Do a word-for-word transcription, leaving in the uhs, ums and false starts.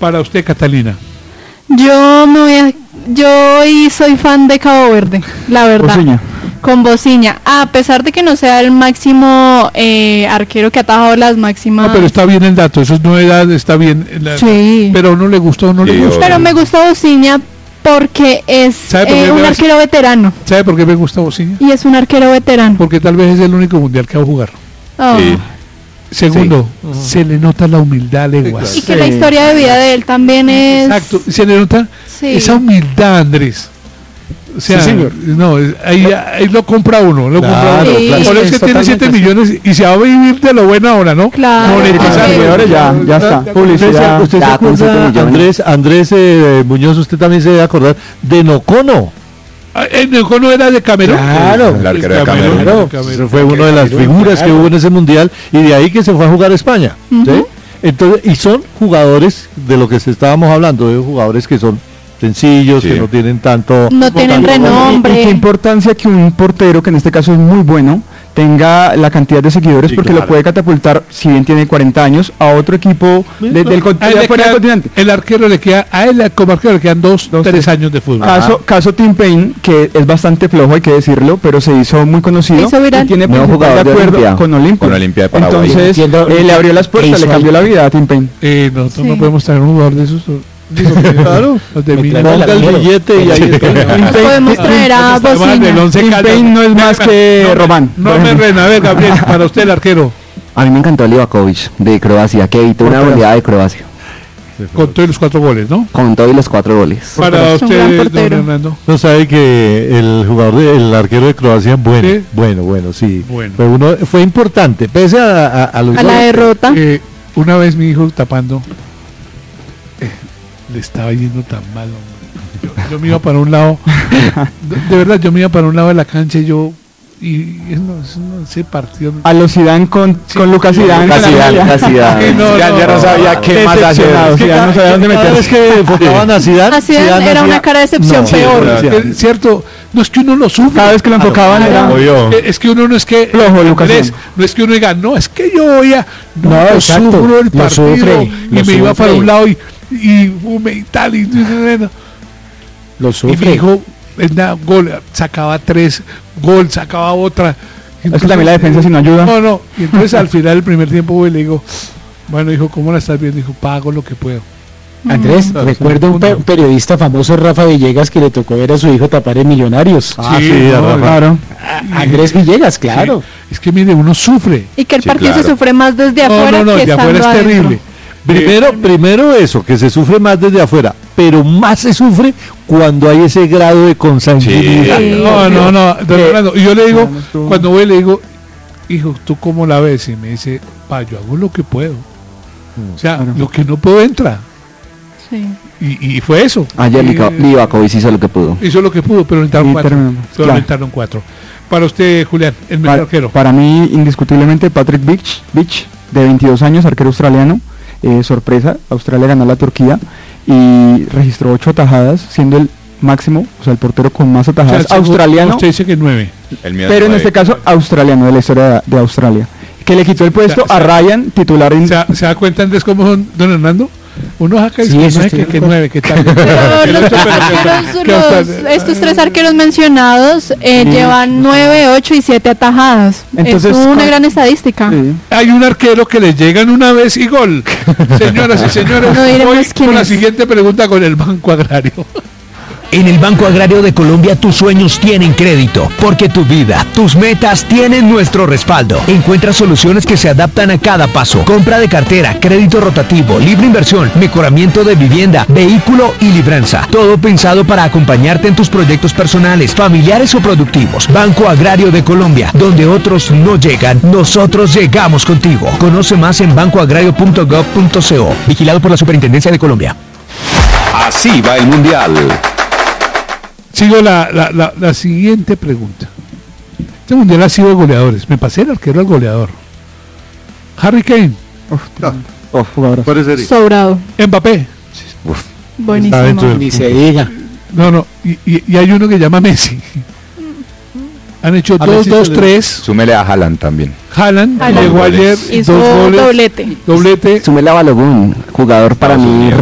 Para usted, Catalina. Yo me voy a, yo hoy soy fan de Cabo Verde, la verdad. Bociña. Con Bociña, a pesar de que no sea el máximo eh, arquero que ha atajado las máximas. No, pero está bien el dato, eso es novedad, está bien. La, sí. Pero a uno le gustó, o no Sí, le gusta. Pero me gusta Bociña porque es ¿Sabe por qué eh, me un vas- arquero veterano. ¿Sabe por qué me gusta Bociña? Y es un arquero veterano. Porque tal vez es el único mundial que va a jugar. Oh. Sí. Segundo, se le nota la humildad a Leguas. Y que la historia de vida de él también es. Exacto, se le nota Sí. esa humildad, Andrés. O sea, Sí, señor. no, ahí, ahí lo compra uno, lo Claro, compra uno. Sí. claro. Por eso es que Es tiene siete totalmente millones y se va a vivir de lo bueno ahora, ¿no? Claro. Monetizar. Sí. Seguidores, ya, ya está. ¿Usted, Publicidad. se- usted se Ya con siete acuerda, millones. Andrés, Andrés eh, Muñoz, usted también se debe acordar de Nocono? Ah, ¿el Necono era de Camerún? Claro, el arquero de Camerún, Camerún. Camerún. Eso fue una de las Camerún, figuras que claro. hubo en ese mundial y de ahí que se fue a jugar a España. Ujú. ¿Sí? Entonces, y son jugadores de lo que se estábamos hablando, de jugadores que son sencillos, Sí. que no tienen tanto... No tienen tanto- renombre. Y qué importancia que un portero, que en este caso es muy bueno, tenga la cantidad de seguidores, Sí, porque claro. lo puede catapultar, si bien tiene cuarenta años, a otro equipo Sí, de- del, con- A él de le afuera del quedan- continente. el arquero le queda, a él como arquero le quedan dos, Dos, tres tres. años de fútbol. Caso, caso Tim Payne, que es bastante flojo, hay que decirlo, pero se hizo muy conocido Hizo viral. y tiene Nuevo principal jugador de de acuerdo Olimpia. con Olimpia. Con Olimpia de Paraguay. Entonces, Entiendo- eh, le abrió las puertas, le hizo cambió ahí. la vida a Tim Payne. Eh, nosotros no Sí. podemos traer un jugador de esos. Digo, Claro. los de Me Mina. trae- Ponga el billete y ahí está. Nos podemos traer a Además del Bociña. Once Tim Caldas. Payne no es más Venga, que no me- Román. No por me ejemplo. rena, a ver, Gabriel, para usted el arquero, A mí me encantó Livakovic de Croacia, que evitó una Portero. goleada de Croacia, con todos los cuatro goles, ¿no? con todos los cuatro goles. Para Es un gran usted, don portero. Hernando. No sabe que el jugador, de- el arquero de Croacia, bueno, ¿Sí? bueno, bueno, sí. Bueno. Fue, uno, fue importante, pese a, a, a los A la goles. derrota. Eh, una vez mi hijo tapando, eh, le estaba yendo tan mal, hombre. Yo, yo me iba para un lado, de, de verdad, yo me iba para un lado de la cancha y yo, y eso no, eso no, ese partido. A los Zidane con, Sí. con Lucas Zidane. Lucas con la Zidane, media. Lucas Zidane. Que no, Ya- no, ya no sabía qué más hacer. Decepcionado, Zidane no sabía dónde Cada vez meterse. que enfocaban a Zidane, A Zidane Zidane era hacía- una cara de decepción No, peor. sí, Es sí. cierto, no es que uno lo sufre. Cada vez que lo enfocaban era... Obvio. Eh, Es que uno no es que Flojo, Lucas Andrés, Zidane. no es que uno diga, no, es que yo voy a no, No, yo exacto, sufro el lo partido sufre, y lo me iba sufre. para un lado y, y fume y tal y, y, Lo y mi hijo en la gol sacaba tres, gol sacaba otra. Es que también la defensa si no ayuda. No, no, y entonces al final del primer tiempo voy y le digo, bueno hijo, ¿cómo la estás viendo? Dijo, pago lo que puedo. Andrés, Mm. recuerdo un pe- periodista famoso, Rafa Villegas, que le tocó ver a su hijo tapar en Millonarios. Ah, Sí, sí, no, Rafa. Claro. A- Andrés Villegas, claro. Sí, es que mire, uno sufre. Y que el Sí, partido claro. se sufre más desde No, afuera no, no, que de afuera es estando adentro. terrible. Primero, primero eso, que se sufre más desde afuera, pero más se sufre cuando hay ese grado de consanguinidad. Sí. No, no, no, don Eh, Fernando, y yo le digo, no, estuvo- cuando voy le digo, hijo, ¿tú cómo la ves? Y me dice, pa, yo hago lo que puedo. O sea, Claro. lo que no puedo entra. Sí. Y, y fue eso. Ayer Y, Livakovic hizo lo que pudo. hizo lo que pudo, pero entraron Y cuatro. terminamos. Solo Claro. entraron cuatro. Para usted, Julián, el mejor Para, arquero. para mí, indiscutiblemente, Patrick Beach, Beach, de veintidós años, arquero australiano. Eh, sorpresa, Australia ganó a la Turquía y registró ocho atajadas, siendo el máximo, o sea, el portero con más O sea, atajadas según australiano, Usted dice que nueve. El mío pero en nueve. este caso australiano, de la historia de, de Australia, que le quitó el puesto O sea, a Ryan, titular en... ¿Se, da- ¿Se da cuenta Andrés cómo son, don Hernando? Uno saca y Sí, dice, eso no, estoy que, de que acuerdo. nueve, que tal. Pero El los otro, tres pero que- arqueros, que los- Australia- estos tres arqueros mencionados eh, llevan nueve, ocho y siete atajadas. Entonces, es una con- gran estadística. Sí. Hay un arquero que le llegan una vez y gol. Señoras y señores, No diremos voy quién con la es. siguiente pregunta con el Banco Agrario. En el Banco Agrario de Colombia tus sueños tienen crédito, porque tu vida, tus metas tienen nuestro respaldo. Encuentra soluciones que se adaptan a cada paso. Compra de cartera, crédito rotativo, libre inversión, mejoramiento de vivienda, vehículo y libranza. Todo pensado para acompañarte en tus proyectos personales, familiares o productivos. Banco Agrario de Colombia, donde otros no llegan, nosotros llegamos contigo. Conoce más en banco agrario punto gov punto co. Vigilado por la Superintendencia de Colombia. Así va el mundial. Sigo la, la, la, la siguiente pregunta. Este mundial ha sido de goleadores. Me pasé el arquero al goleador. Harry Kane, Uf, No. uf, jugadorazo. ¿Cuál es Eric? Sobrado. Mbappé. Buenísimo. Está dentro del- Ni se diga. No, no. Y, y, y hay uno que llama Messi. Han hecho A dos, Messi dos, se le- tres. Súmele a Haaland también. Haaland Haaland. llegó ayer, Hizo dos goles, doblete. doblete. Sumela Balogun, jugador para mí